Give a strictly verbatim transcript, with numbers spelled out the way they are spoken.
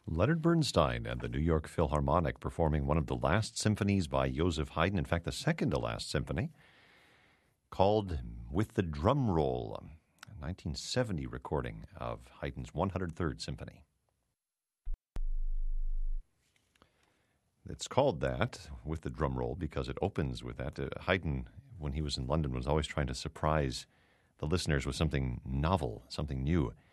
Leonard Bernstein and the New York Philharmonic performing one of the last symphonies by Joseph Haydn, in fact, the second to last symphony, called With the Drum Roll, a nineteen seventy recording of Haydn's one hundred third Symphony. It's called that, With the Drum Roll, because it opens with that. Uh, Haydn, when he was in London, was always trying to surprise the listeners with something novel, something new.